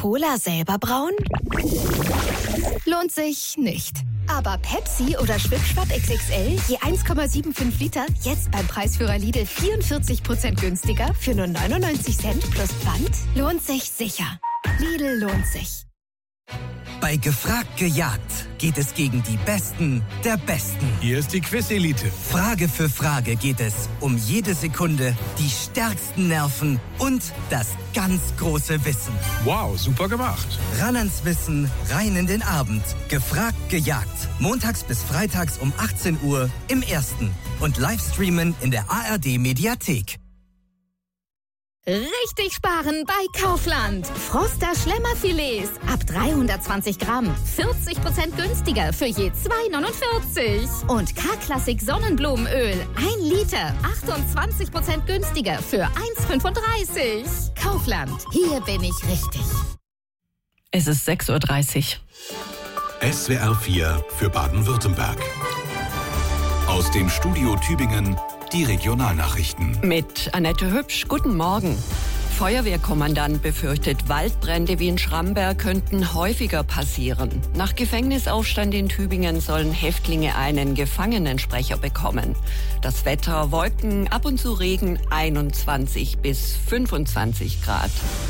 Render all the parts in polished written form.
Cola selber brauen? Lohnt sich nicht. Aber Pepsi oder Schwipschwapp XXL je 1,75 Liter jetzt beim Preisführer Lidl 44% günstiger für nur 99 Cent plus Pfand? Lohnt sich sicher. Lidl lohnt sich. Bei Gefragt gejagt geht es gegen die Besten der Besten. Hier ist die Quiz-Elite. Frage für Frage geht es um jede Sekunde, die stärksten Nerven und das ganz große Wissen. Wow, super gemacht. Ran ans Wissen, rein in den Abend. Gefragt gejagt. Montags bis freitags um 18 Uhr im Ersten. Und Livestreamen in der ARD-Mediathek. Richtig sparen bei Kaufland. Froster Schlemmerfilets ab 320 Gramm. 40% günstiger für je 2,49. Und K-Klassik Sonnenblumenöl 1 Liter. 28% günstiger für 1,35. Kaufland. Hier bin ich richtig. Es ist 6:30 Uhr. SWR 4 für Baden-Württemberg. Aus dem Studio Tübingen die Regionalnachrichten. Mit Annette Hübsch, guten Morgen. Feuerwehrkommandant befürchtet, Waldbrände wie in Schramberg könnten häufiger passieren. Nach Gefängnisaufstand in Tübingen sollen Häftlinge einen Gefangenensprecher bekommen. Das Wetter: Wolken, ab und zu Regen, 21 bis 25 Grad.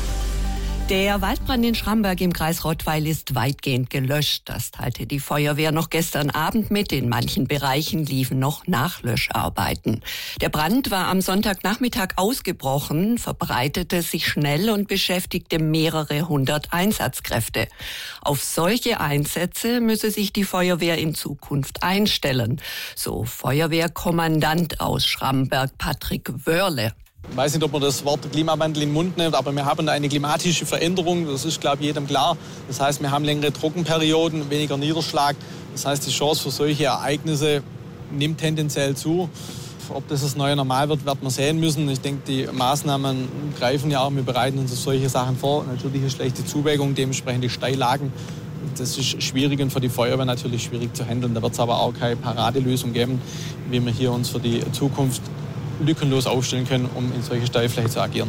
Der Waldbrand in Schramberg im Kreis Rottweil ist weitgehend gelöscht. Das teilte die Feuerwehr noch gestern Abend mit. In manchen Bereichen liefen noch Nachlöscharbeiten. Der Brand war am Sonntagnachmittag ausgebrochen, verbreitete sich schnell und beschäftigte mehrere hundert Einsatzkräfte. Auf solche Einsätze müsse sich die Feuerwehr in Zukunft einstellen, so Feuerwehrkommandant aus Schramberg Patrick Wörle. Ich weiß nicht, ob man das Wort Klimawandel in den Mund nimmt, aber wir haben eine klimatische Veränderung, das ist, glaube ich, jedem klar. Das heißt, wir haben längere Trockenperioden, weniger Niederschlag. Das heißt, die Chance für solche Ereignisse nimmt tendenziell zu. Ob das das neue Normal wird, wird man sehen müssen. Ich denke, die Maßnahmen greifen ja auch, wir bereiten uns auf solche Sachen vor. Natürlich eine schlechte Zuwägung, dementsprechende Steillagen. Das ist schwierig und für die Feuerwehr natürlich schwierig zu handeln. Da wird es aber auch keine Paradelösung geben, wie wir hier uns für die Zukunft lückenlos aufstellen können, um in solche Steilflächen zu agieren.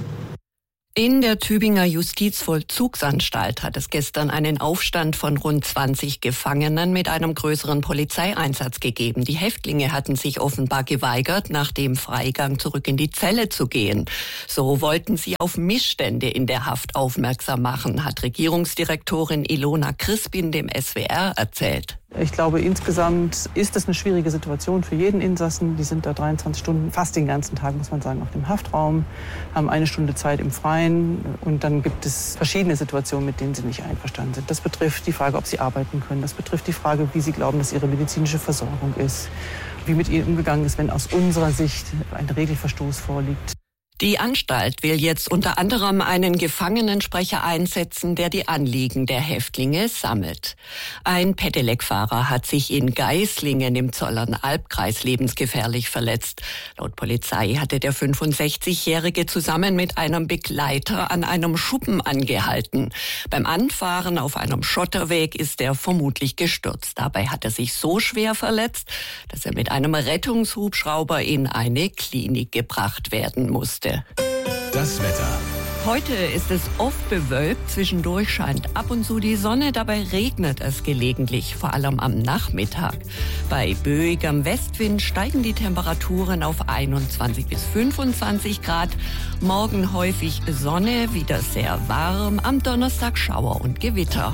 In der Tübinger Justizvollzugsanstalt hat es gestern einen Aufstand von rund 20 Gefangenen mit einem größeren Polizeieinsatz gegeben. Die Häftlinge hatten sich offenbar geweigert, nach dem Freigang zurück in die Zelle zu gehen. So wollten sie auf Missstände in der Haft aufmerksam machen, hat Regierungsdirektorin Ilona Crispin dem SWR erzählt. Ich glaube, insgesamt ist das eine schwierige Situation für jeden Insassen. Die sind da 23 Stunden, fast den ganzen Tag, muss man sagen, auf dem Haftraum, haben 1 Stunde Zeit im Freien. Und dann gibt es verschiedene Situationen, mit denen sie nicht einverstanden sind. Das betrifft die Frage, ob sie arbeiten können. Das betrifft die Frage, wie sie glauben, dass ihre medizinische Versorgung ist. Wie mit ihnen umgegangen ist, wenn aus unserer Sicht ein Regelverstoß vorliegt. Die Anstalt will jetzt unter anderem einen Gefangenensprecher einsetzen, der die Anliegen der Häftlinge sammelt. Ein Pedelec-Fahrer hat sich in Geislingen im Zollernalbkreis lebensgefährlich verletzt. Laut Polizei hatte der 65-Jährige zusammen mit einem Begleiter an einem Schuppen angehalten. Beim Anfahren auf einem Schotterweg ist er vermutlich gestürzt. Dabei hat er sich so schwer verletzt, dass er mit einem Rettungshubschrauber in eine Klinik gebracht werden musste. Das Wetter. Heute ist es oft bewölkt, zwischendurch scheint ab und zu die Sonne, dabei regnet es gelegentlich, vor allem am Nachmittag. Bei böigem Westwind steigen die Temperaturen auf 21 bis 25 Grad. Morgen häufig Sonne, wieder sehr warm, am Donnerstag Schauer und Gewitter.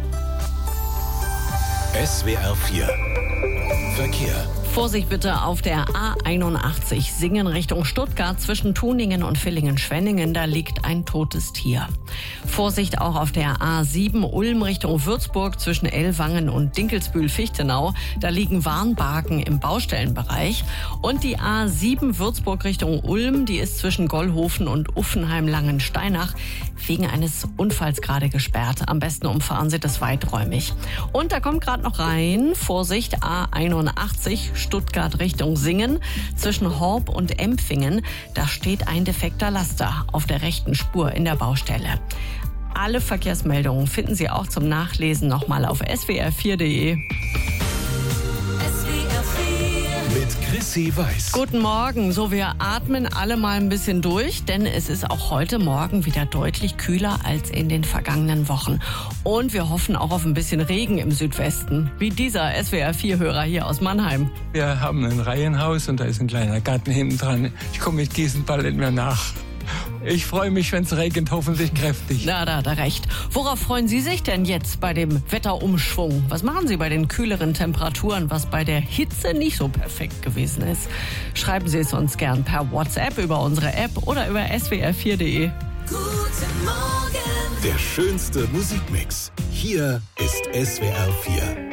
SWR 4 Verkehr. Vorsicht bitte auf der A81 Singen Richtung Stuttgart zwischen Tuningen und Villingen-Schwenningen, da liegt ein totes Tier. Vorsicht auch auf der A7 Ulm Richtung Würzburg zwischen Ellwangen und Dinkelsbühl-Fichtenau, da liegen Warnbarken im Baustellenbereich. Und die A7 Würzburg Richtung Ulm, die ist zwischen Gollhofen und Uffenheim-Langensteinach wegen eines Unfalls gerade gesperrt. Am besten umfahren Sie das weiträumig. Und da kommt gerade noch rein, Vorsicht, A81 Stuttgart Richtung Singen zwischen Horb und Empfingen. Da steht ein defekter Laster auf der rechten Spur in der Baustelle. Alle Verkehrsmeldungen finden Sie auch zum Nachlesen nochmal auf swr4.de. Mit Sissy Weiß. Guten Morgen. So, wir atmen alle mal ein bisschen durch, denn es ist auch heute Morgen wieder deutlich kühler als in den vergangenen Wochen. Und wir hoffen auch auf ein bisschen Regen im Südwesten, wie dieser SWR4-Hörer hier aus Mannheim. Wir haben ein Reihenhaus und da ist ein kleiner Garten hinten dran. Ich komme mit Gießen bald nicht mehr nach. Ich freue mich, wenn es regnet, hoffentlich kräftig. Na, da hat er recht. Worauf freuen Sie sich denn jetzt bei dem Wetterumschwung? Was machen Sie bei den kühleren Temperaturen, was bei der Hitze nicht so perfekt gewesen ist? Schreiben Sie es uns gern per WhatsApp über unsere App oder über swr4.de. Der schönste Musikmix. Hier ist SWR4.